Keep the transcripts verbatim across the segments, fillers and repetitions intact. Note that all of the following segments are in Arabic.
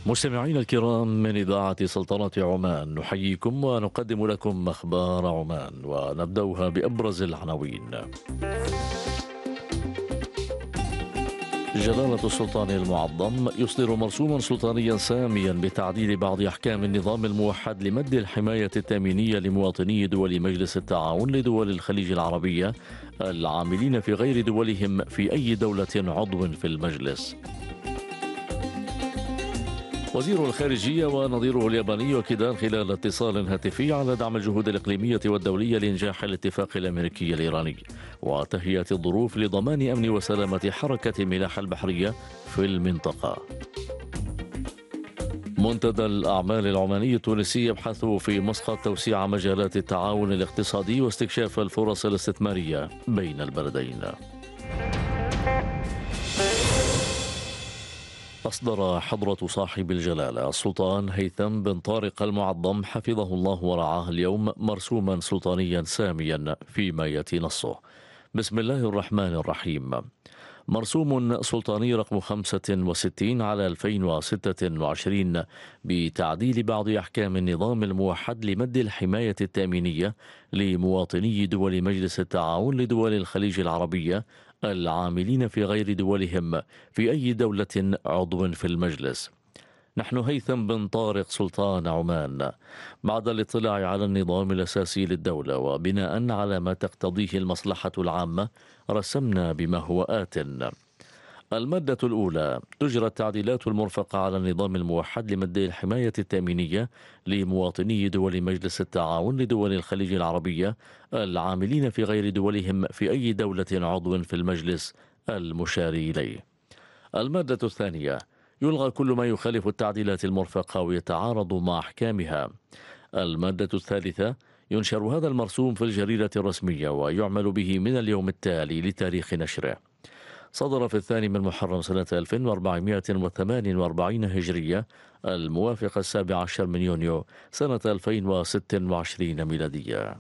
مستمعينا الكرام من إذاعة سلطنة عمان، نحييكم ونقدم لكم أخبار عمان، ونبدأها بأبرز العناوين. جلالة السلطان المعظم يصدر مرسوما سلطانيا ساميا بتعديل بعض أحكام النظام الموحد لمد الحماية التأمينية لمواطني دول مجلس التعاون لدول الخليج العربية العاملين في غير دولهم في أي دولة عضو في المجلس. وزير الخارجية ونظيره الياباني يؤكدان خلال اتصال هاتفي على دعم الجهود الإقليمية والدولية لإنجاح الاتفاق الأمريكي الإيراني وتهيئة الظروف لضمان أمن وسلامة حركة الملاحة البحرية في المنطقة. منتدى الأعمال العماني التونسي يبحث في مسقط توسيع مجالات التعاون الاقتصادي واستكشاف الفرص الاستثمارية بين البلدين. أصدر حضرة صاحب الجلالة السلطان هيثم بن طارق المعظم حفظه الله ورعاه اليوم مرسوما سلطانيا ساميا فيما يأتي نصه. بسم الله الرحمن الرحيم. مرسوم سلطاني رقم خمسة وستين على ألفين وستة وعشرين بتعديل بعض أحكام النظام الموحد لمد الحماية التأمينية لمواطني دول مجلس التعاون لدول الخليج العربية العاملين في غير دولهم في أي دولة عضو في المجلس. نحن هيثم بن طارق سلطان عمان، بعد الاطلاع على النظام الأساسي للدولة وبناء على ما تقتضيه المصلحة العامة، رسمنا بما هو آت. المادة الأولى: تجرى التعديلات المرفقة على النظام الموحد لمد الحماية التأمينية لمواطني دول مجلس التعاون لدول الخليج العربية العاملين في غير دولهم في أي دولة عضو في المجلس المشار إليه. المادة الثانية: يلغى كل ما يخالف التعديلات المرفقة ويتعارض مع أحكامها. المادة الثالثة: ينشر هذا المرسوم في الجريدة الرسمية ويعمل به من اليوم التالي لتاريخ نشره. صدر في الثاني من محرم سنة ألف وأربعمائة وثمانية وأربعين هجرية الموافق السابع عشر من يونيو سنة ألفين وستة وعشرين ميلادية.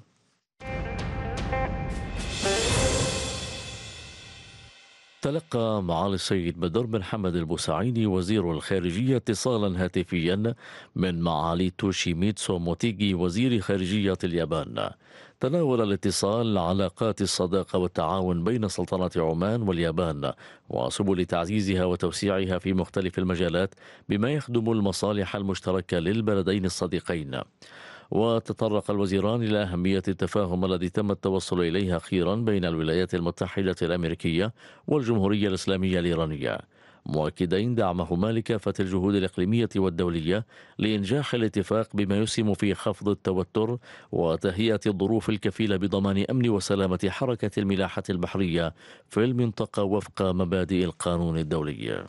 تلقى معالي السيد بدر بن حمد البوسعيدي وزير الخارجية اتصالا هاتفيا من معالي توشيميتسو موتيغي وزير خارجية اليابان. تناول الاتصال علاقات الصداقة والتعاون بين سلطنة عمان واليابان وسبل تعزيزها وتوسيعها في مختلف المجالات بما يخدم المصالح المشتركة للبلدين الصديقين. وتطرق الوزيران إلى أهمية التفاهم الذي تم التوصل إليه أخيرا بين الولايات المتحدة الأمريكية والجمهورية الإسلامية الإيرانية، مؤكدين دعمهما لكافة الجهود الإقليمية والدولية لإنجاح الاتفاق بما يسهم في خفض التوتر وتهيئة الظروف الكفيلة بضمان أمن وسلامة حركة الملاحة البحرية في المنطقة وفق مبادئ القانون الدولي.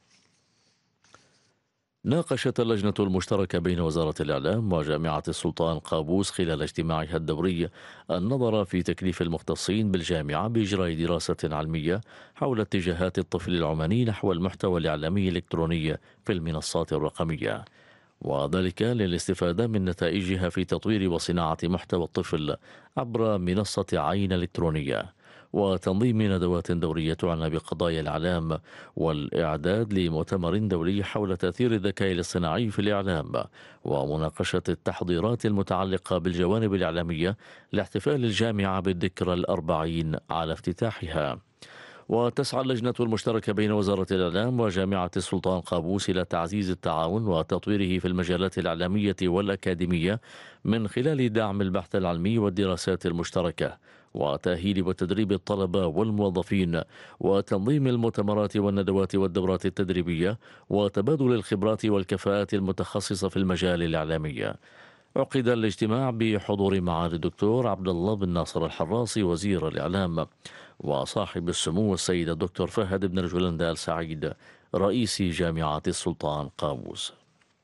ناقشت اللجنة المشتركة بين وزارة الإعلام وجامعة السلطان قابوس خلال اجتماعها الدوري النظر في تكليف المختصين بالجامعة بإجراء دراسة علمية حول اتجاهات الطفل العماني نحو المحتوى الإعلامي الإلكتروني في المنصات الرقمية، وذلك للاستفادة من نتائجها في تطوير وصناعة محتوى الطفل عبر منصة عين الإلكترونية، وتنظيم ندوات دورية تعنى بقضايا الإعلام، والإعداد لمؤتمر دولي حول تأثير الذكاء الاصطناعي في الإعلام، ومناقشة التحضيرات المتعلقة بالجوانب الإعلامية لاحتفال الجامعة بالذكرى الأربعين على افتتاحها. وتسعى اللجنة المشتركة بين وزارة الإعلام وجامعة السلطان قابوس إلى تعزيز التعاون وتطويره في المجالات الإعلامية والأكاديمية من خلال دعم البحث العلمي والدراسات المشتركة وتأهيل وتدريب الطلبة والموظفين وتنظيم المؤتمرات والندوات والدورات التدريبية وتبادل الخبرات والكفاءات المتخصصة في المجال الإعلامي. عقد الاجتماع بحضور معالي الدكتور عبد الله بن ناصر الحراسي وزير الإعلام وصاحب السمو السيد الدكتور فهد بن رجلند آل سعيد رئيس جامعة السلطان قابوس.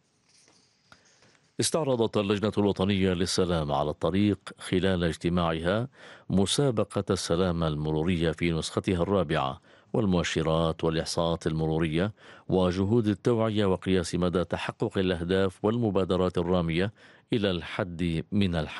استعرضت اللجنة الوطنية للسلام على الطريق خلال اجتماعها مسابقة السلام المرورية في نسختها الرابعة والمؤشرات والإحصاءات المرورية وجهود التوعية وقياس مدى تحقق الأهداف والمبادرات الرامية إلى الحد من الحوادث.